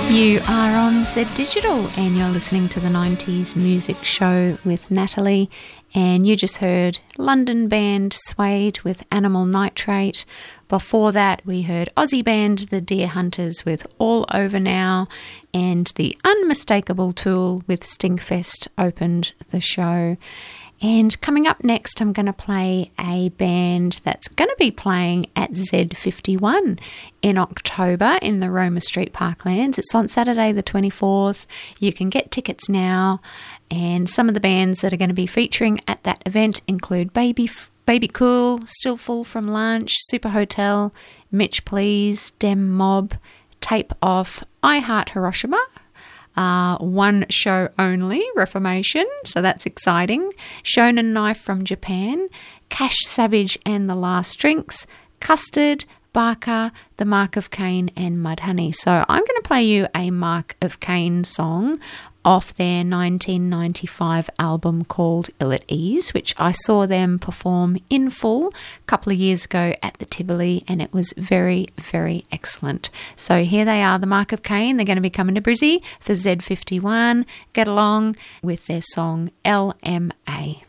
You are on Z Digital and you're listening to the 90s Music Show with Natalie, and you just heard London band Suede with Animal Nitrate. Before that we heard Aussie band The Deer Hunters with All Over Now, and the unmistakable Tool with Stinkfest opened the show. And coming up next, I'm going to play a band that's going to be playing at Z51 in October in the Roma Street Parklands. It's on Saturday the 24th. You can get tickets now. And some of the bands that are going to be featuring at that event include Baby Cool, Still Full from Lunch, Super Hotel, Mitch Please, Dem Mob, Tape Off, I Heart Hiroshima, one show only, Reformation, so that's exciting, Shonen Knife from Japan, Cash Savage and the Last Drinks, Custard, Barker, The Mark of Cain and Mudhoney. So I'm going to play you a Mark of Cain song off their 1995 album called Ill at Ease, which I saw them perform in full a couple of years ago at the Tivoli, and it was very, very excellent. So here they are, The Mark of Cain. They're going to be coming to Brizzy for Z51. Get along with their song LMA.